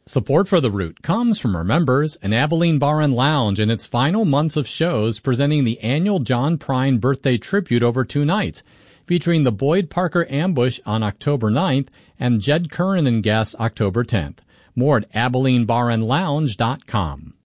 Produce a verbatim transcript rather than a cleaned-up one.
Support for The Root comes from our members and Abilene Bar and Lounge in its final months of shows presenting the annual John Prine Birthday Tribute over two nights, featuring the Boyd Parker Ambush on October ninth and Jed Curran and guests October tenth. More at Abilene Bar and Lounge dot com.